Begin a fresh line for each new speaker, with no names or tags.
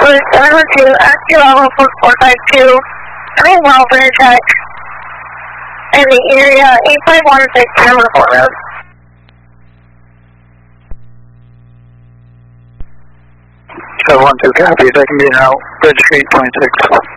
Code 712, active level 4452, running welfare check in the area 8516 Hammer Fort Road.
712 copy, second being out, registry 26.